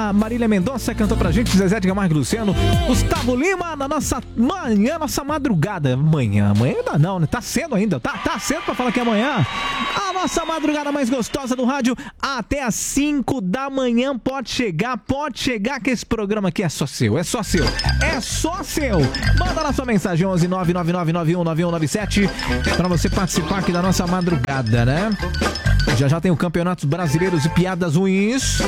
a Marília Mendonça cantou pra gente, Zezé de Camargo e Luciano, Gustavo Lima, na nossa manhã, nossa madrugada. Amanhã ainda não, né? Tá cedo ainda, tá cedo pra falar que é amanhã. A nossa madrugada mais gostosa do rádio, até às 5 da manhã, pode chegar que esse programa aqui é só seu. Manda na sua mensagem, 11 999919197, pra você participar aqui da nossa madrugada, né? Já tem o Campeonato Brasileiros e Piadas Ruins.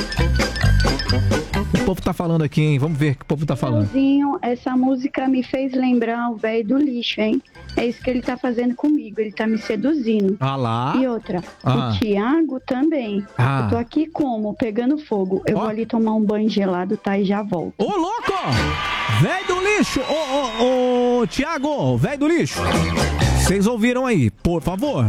O povo tá falando aqui, hein? Vamos ver o que o povo tá falando. Essa música me fez lembrar o velho do lixo, hein? É isso que ele tá fazendo comigo, ele tá me seduzindo. Ah lá. E outra, o Thiago também. Eu tô aqui pegando fogo. Eu vou ali tomar um banho gelado, tá? E já volto. Ô, louco! Velho do lixo! Ô, Thiago, velho do lixo! Vocês ouviram aí, por favor,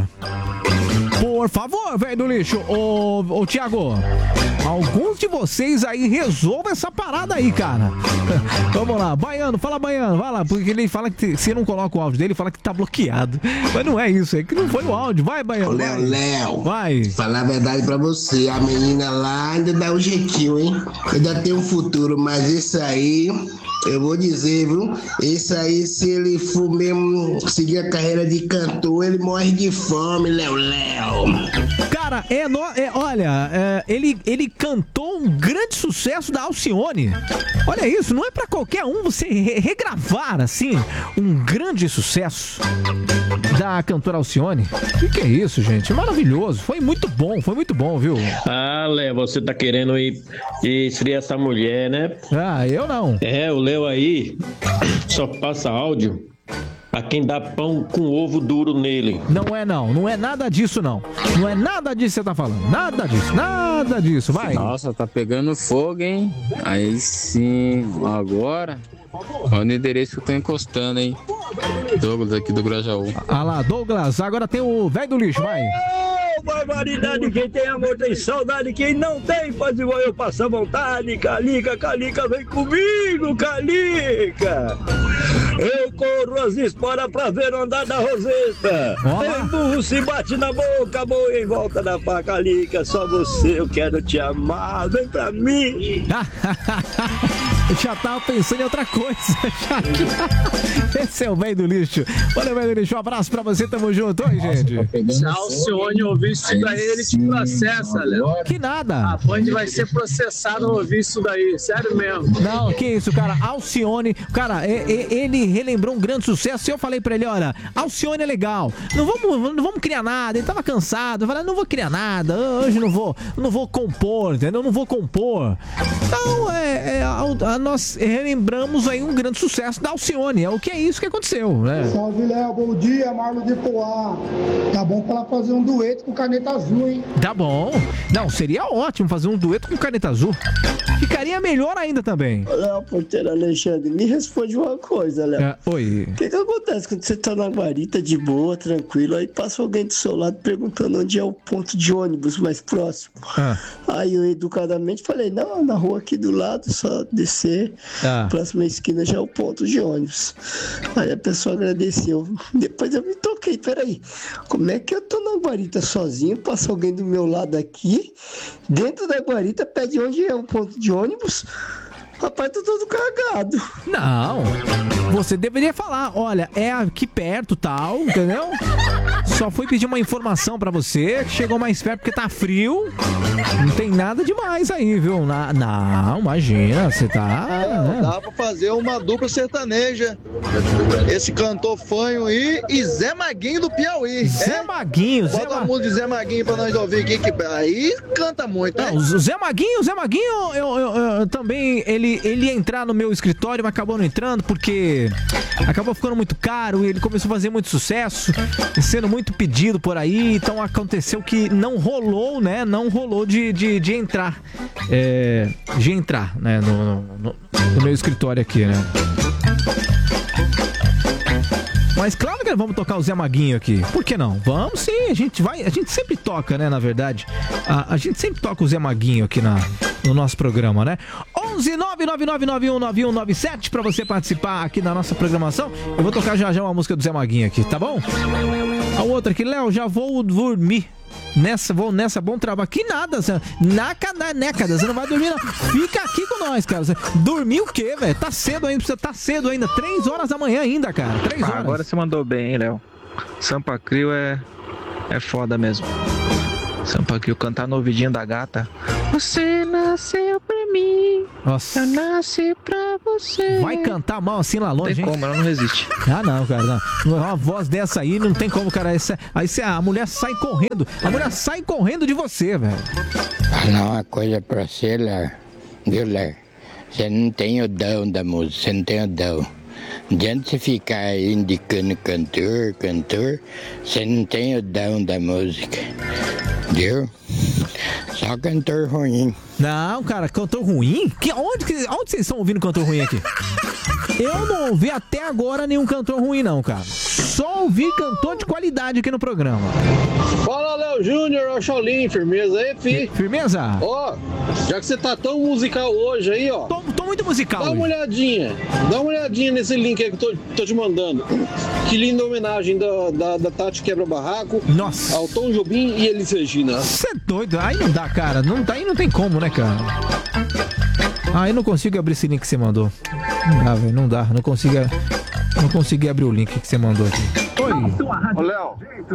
velho do lixo. Ô, Thiago, alguns de vocês aí resolvam essa parada aí, cara. Vamos lá, Baiano, fala Baiano, vai lá, porque ele fala que se não coloca o áudio dele, fala que tá bloqueado. Mas não é isso, é que não foi o áudio. Vai, Baiano. Léo, vai. Falar a verdade pra você, a menina lá ainda dá um jeitinho, hein? Ainda tem um futuro, mas isso aí, eu vou dizer, viu? Esse aí, se ele for mesmo seguir a carreira de cantor, ele morre de fome, Léo. Cara, olha, ele cantou um grande sucesso da Alcione. Olha isso, não é pra qualquer um você regravar, assim, um grande sucesso da cantora Alcione. O que é isso, gente? Maravilhoso, foi muito bom, viu? Ah, Léo, você tá querendo ir esfriar essa mulher, né? Ah, eu não. O Léo aí só passa áudio pra quem dá pão com ovo duro nele. Não é nada disso, não. Não é nada disso que você tá falando. Nada disso, vai. Nossa, tá pegando fogo, hein? Aí sim, agora. Olha o endereço que eu tô encostando, hein? Douglas aqui do Grajaú. Ah lá, Douglas, agora tem o velho do lixo, vai. Barbaridade, quem tem amor tem saudade, quem não tem faz igual eu, passa vontade. Calica, vem comigo, Calica. Eu corro as esporas pra ver o andar da Roseta. Tem burro se bate na boca, boa em volta da faca, Calica. Só você, eu quero te amar, vem pra mim. Eu já tava pensando em outra coisa. Esse é o velho do lixo. Valeu, velho do lixo, um abraço pra você, tamo junto. Oi, gente. Se a Alcione ouvir isso daí, ele te processa, Léo. Que nada. A Band vai ser processada ao ouvir isso daí, sério mesmo. Não, que isso, cara. Alcione, cara, ele relembrou um grande sucesso e eu falei pra ele, olha, Alcione é legal, não vamos criar nada. Ele tava cansado, eu falei, não vou criar nada, hoje não vou compor, entendeu? Não vou compor. Então, nós relembramos aí um grande sucesso da Alcione, o que é isso que aconteceu, né? Salve, Léo, bom dia, Marlon de Poá. Tá bom pra fazer um dueto com Caneta Azul, hein? Tá bom. Não, seria ótimo fazer um dueto com Caneta Azul. Ficaria melhor ainda também. Léo, porteiro Alexandre, me responde uma coisa, Léo. Oi. O que acontece quando você tá na guarita de boa, tranquilo, aí passa alguém do seu lado perguntando onde é o ponto de ônibus mais próximo? Aí eu educadamente falei, não, na rua aqui do lado, só descer, próxima esquina já é o ponto de ônibus. Aí a pessoa agradeceu. Depois eu me toquei, peraí, como é que eu tô na guarita sozinho, passa alguém do meu lado aqui, dentro da guarita, pede onde é o ponto de ônibus? Rapaz, tô todo cagado. Não, você deveria falar, olha, é aqui perto, tal, entendeu? Só fui pedir uma informação pra você, que chegou mais perto porque tá frio. Não tem nada demais aí, viu? Não, imagina, você tá... Dá pra fazer uma dupla sertaneja. Esse cantor fanho aí e Zé Maguinho do Piauí. Zé Maguinho, Bota a música de Zé Maguinho pra nós ouvir aqui, que aí canta muito, né? Não, o Zé Maguinho, eu também, ele ia entrar no meu escritório, mas acabou não entrando, porque acabou ficando muito caro, e ele começou a fazer muito sucesso, sendo muito pedido por aí, então aconteceu que não rolou, né? Não rolou de entrar. De entrar, né? No meu escritório aqui, né? Mas claro que vamos tocar o Zé Maguinho aqui. Por que não? Vamos sim, a gente sempre toca, né, na verdade. A gente sempre toca o Zé Maguinho aqui no nosso programa, né? 11 999919197 pra você participar aqui da nossa programação. Eu vou tocar já uma música do Zé Maguinho aqui, tá bom? A outra aqui, Léo, já vou dormir. Nessa, bom trabalho. Que nada, na nécada, você não vai dormir não. Fica aqui com nós, cara. Dormir o quê, velho? Tá cedo ainda, 3 horas da manhã ainda, cara. 3 horas. Agora você mandou bem, hein, Léo? Sampa Crio é foda mesmo. Sampa Crio cantar no ouvidinho da gata. Você nasceu pra mim. Nossa. Eu nasci pra você. Vai cantar mal assim lá longe, hein? Não tem como, ela não resiste. Ah, não, cara, não. Uma voz dessa aí não tem como, cara. Aí a mulher sai correndo. A mulher sai correndo de você, velho. Falar uma coisa pra você, Léo. Viu, Léo? Você não tem o dom da música, você não tem o dom. Não adianta você ficar indicando cantor, você não tem o dom da música. Viu? Só cantor ruim. Não, cara, cantor ruim? Onde vocês estão ouvindo cantor ruim aqui? Eu não ouvi até agora nenhum cantor ruim, não, cara. Só ouvi cantor de qualidade aqui no programa. Fala, Léo Júnior, ó, Shaolin, firmeza aí, fi? Firmeza? Ó, já que você tá tão musical hoje aí, ó. Tô muito musical. Dá uma olhadinha nesse link aí que eu tô te mandando. Que linda homenagem da Tati Quebra Barraco. Nossa. Ao Tom Jobim e Elis Regina. Você é doido? Aí não dá, cara. Aí não tem como, né, cara? Eu não consigo abrir esse link que você mandou. Não dá, velho. Não dá. Não consegui abrir o link que você mandou aqui. Oi. Ô, Léo.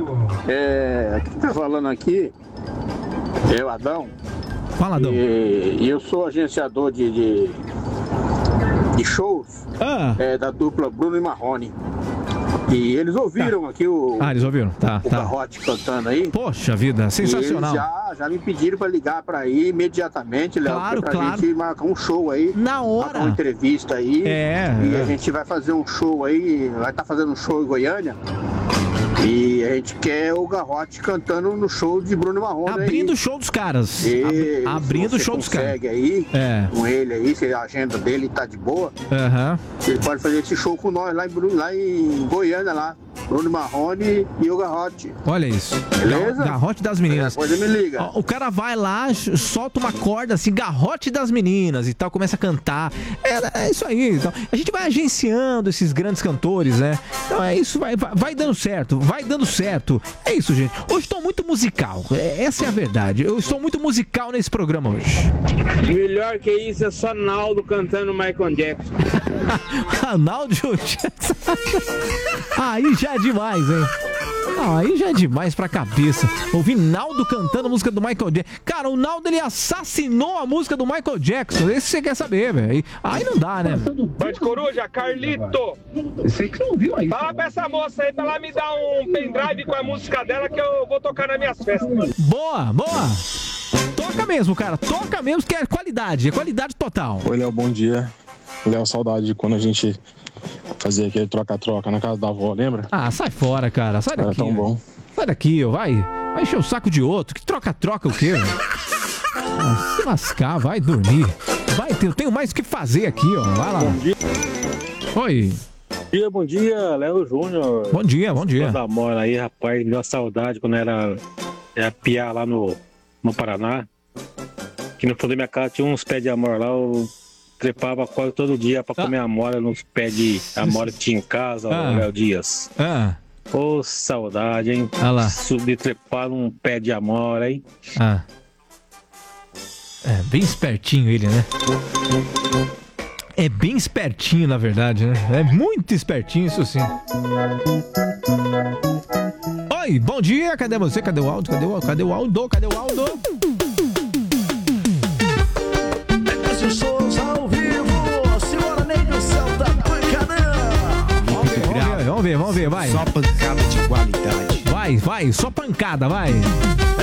Quem tá falando aqui é o Adão. Fala, Adão. E eu sou agenciador de shows da dupla Bruno e Marrone. E eles ouviram aqui o... eles ouviram? Tá. Garrote cantando aí. Poxa vida, sensacional. E eles já me pediram pra ligar pra ir imediatamente, Léo. Claro. Gente marcar um show aí. Na hora. Marcar uma entrevista aí. E a gente vai fazer um show aí, vai estar fazendo um show em Goiânia. E a gente quer o Garrote cantando no show de Bruno Marrone. Abrindo o show dos caras. Abrindo o show dos caras. Consegue aí, com ele aí, se a agenda dele tá de boa. Ele pode fazer esse show com nós lá em Goiânia, lá. Bruno Marrone e o Garrote. Olha isso. Beleza? Garrote das meninas. Depois me liga. O cara vai lá, solta uma corda assim, Garrote das meninas e tal, começa a cantar. É isso aí. Então, a gente vai agenciando esses grandes cantores, né? Então é isso, vai dando certo. Vai dando certo. É isso, gente. Hoje estou muito musical. Essa é a verdade. Eu estou muito musical nesse programa hoje. Melhor que isso é só Naldo cantando Michael Jackson. Naldo Jackson. Aí já é demais, hein? Aí já é demais pra cabeça. Ouvir Naldo cantando a música do Michael Jackson. Cara, o Naldo, ele assassinou a música do Michael Jackson. Esse você quer saber, velho. Aí não dá, né? Bande Coruja, Carlito. Você que não ouviu aí. Fala pra essa moça aí pra ela me dar um pendrive com a música dela que eu vou tocar nas minhas festas. Boa. Toca mesmo, cara. Toca mesmo, que é qualidade total. Oi, Léo, bom dia. Léo, saudade de quando a gente fazia aquele troca-troca na casa da avó, lembra? Sai fora, cara. Sai daqui. Era tão bom. Sai daqui, ó. Vai encher o saco de outro. Que troca-troca o quê, velho? Se lascar, vai dormir. Eu tenho mais o que fazer aqui, ó. Vai lá. Bom dia. Oi. Bom dia, Léo Júnior. Bom dia. Da Mora aí, rapaz, me deu uma saudade quando era piá lá no Paraná. Que no fundo da minha casa tinha uns pés de amora lá, eu trepava quase todo dia pra comer amora nos pés de amora que tinha em casa, Léo Dias. Ô, saudade, hein? De trepar num pé de amora, hein? É bem espertinho ele, né? É bem espertinho, na verdade, né? É muito espertinho, isso sim. Oi, bom dia, cadê você? Cadê o Aldo? Cadê o Aldo? Shows ao vivo, Senhora Negra, céu da pancada. Vamos ver, vai. Só pancada de qualidade. Vai, só pancada, vai.